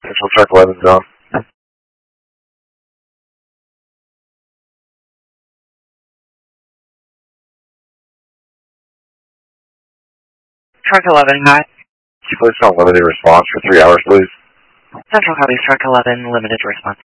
Central Truck 11 zone. Truck 11, hi. Can you place on limited response for 3 hours, please? Central copies, Truck 11, limited response.